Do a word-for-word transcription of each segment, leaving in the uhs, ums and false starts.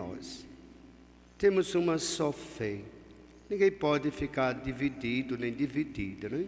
nós. Temos uma só fé. Ninguém pode ficar dividido nem dividida, né?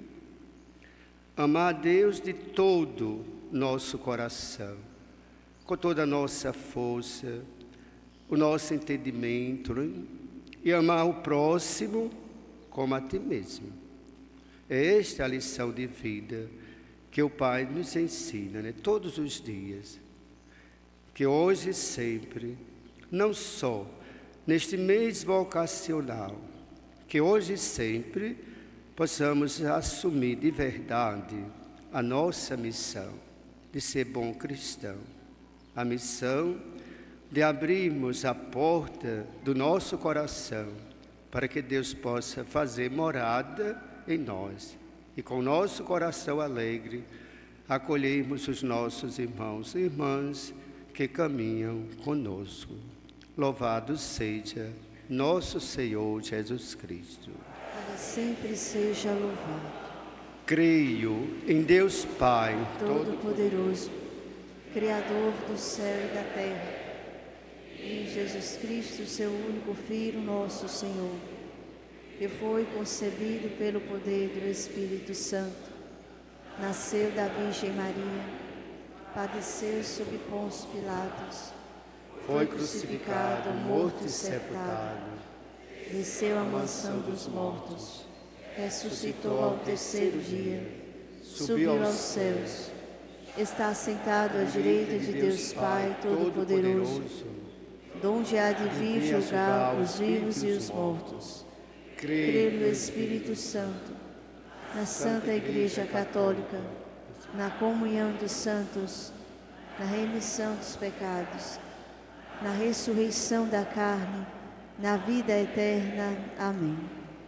Amar a Deus de todo nosso coração, com toda a nossa força, o nosso entendimento, né? E amar o próximo como a ti mesmo. Esta é a lição de vida que o Pai nos ensina, né? Todos os dias. Que hoje e sempre, não só neste mês vocacional, que hoje e sempre possamos assumir de verdade a nossa missão de ser bom cristão, a missão de abrirmos a porta do nosso coração para que Deus possa fazer morada em nós e com o nosso coração alegre acolhermos os nossos irmãos e irmãs que caminham conosco. Louvado seja nosso Senhor Jesus Cristo. Para sempre seja louvado. Creio em Deus Pai Todo-Poderoso, Criador do céu e da terra, e em Jesus Cristo, seu único Filho, nosso Senhor, que foi concebido pelo poder do Espírito Santo, nasceu da Virgem Maria, padeceu sob Pôncio Pilatos, foi crucificado, morto e sepultado, desceu à mansão dos mortos, ressuscitou ao terceiro dia, subiu aos céus, está sentado à direita de Deus Pai Todo-Poderoso, donde há de vir julgar os vivos e os mortos. Creio no Espírito Santo, na Santa Igreja Católica, na comunhão dos santos, na remissão dos pecados, na ressurreição da carne, na vida eterna. Amém.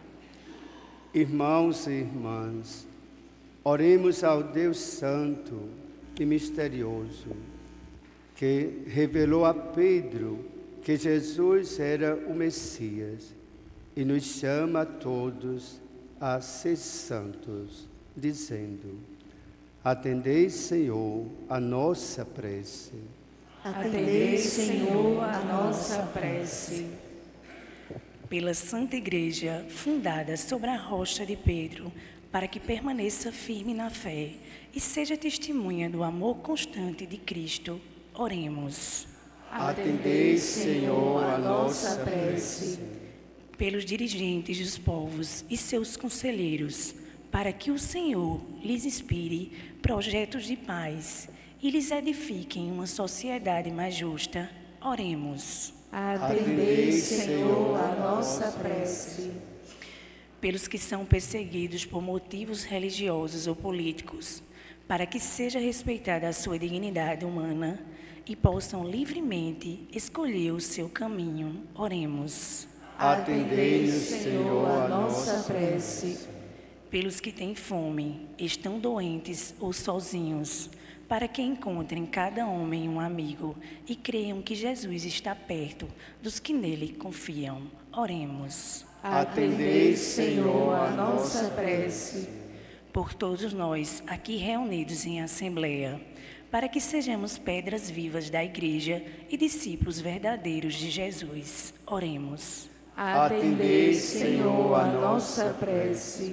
Irmãos e irmãs, oremos ao Deus Santo e misterioso, que revelou a Pedro que Jesus era o Messias e nos chama a todos a ser santos, dizendo: atendei, Senhor, a nossa prece. Atendei, Senhor, a nossa prece. Pela Santa Igreja, fundada sobre a rocha de Pedro, para que permaneça firme na fé e seja testemunha do amor constante de Cristo, oremos. Atendei, Senhor, a nossa prece. Pelos dirigentes dos povos e seus conselheiros, para que o Senhor lhes inspire projetos de paz e lhes edifiquem uma sociedade mais justa, oremos. Atendei, Senhor, a nossa prece. Pelos que são perseguidos por motivos religiosos ou políticos, para que seja respeitada a sua dignidade humana e possam livremente escolher o seu caminho, oremos. Atendei, Senhor, a nossa prece. Pelos que têm fome, estão doentes ou sozinhos, para que encontrem cada homem um amigo e creiam que Jesus está perto dos que nele confiam, oremos. Atendei, Senhor, a nossa prece. Por todos nós aqui reunidos em assembleia, para que sejamos pedras vivas da Igreja e discípulos verdadeiros de Jesus, oremos. Atendei, Senhor, a nossa prece.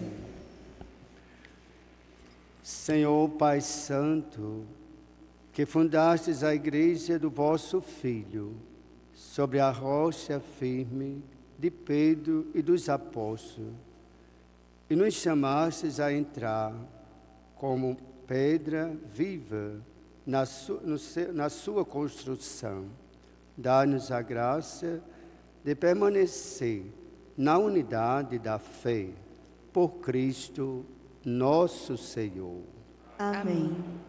Senhor Pai Santo, que fundastes a Igreja do vosso Filho, sobre a rocha firme de Pedro e dos apóstolos, e nos chamastes a entrar como pedra viva na, su, no seu, na sua construção. Dá-nos a graça de permanecer na unidade da fé, por Cristo nosso Senhor. Amém.